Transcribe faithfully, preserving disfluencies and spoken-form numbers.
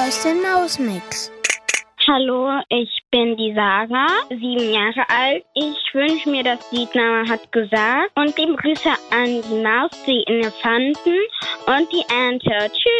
hörst den Mausmix. Hallo, ich bin die Sarah, sieben Jahre alt. Ich wünsche mir das Lied Mama hat gesagt. Und liebe Grüße an die Maus, die Elefanten und die Ente. Tschüss.